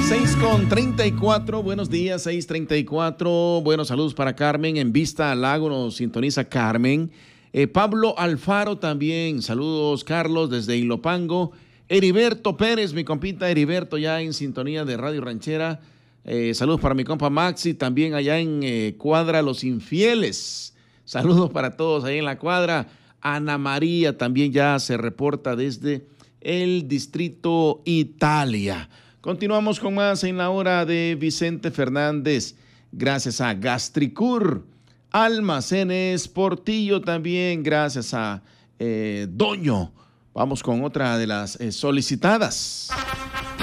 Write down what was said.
6:34, buenos días, 6:34. Buenos saludos para Carmen en Vista al Lago, nos sintoniza Carmen. Pablo Alfaro también, saludos Carlos desde Ilopango. Heriberto Pérez, mi compita Heriberto, ya en sintonía de Radio Ranchera. Saludos para mi compa Maxi, también allá en Cuadra Los Infieles. Saludos para todos ahí en la cuadra. Ana María también ya se reporta desde el Distrito Italia. Continuamos con más en la hora de Vicente Fernández. Gracias a Gastricur. Almacenes Portillo también, gracias a Doño. Vamos con otra de las solicitadas.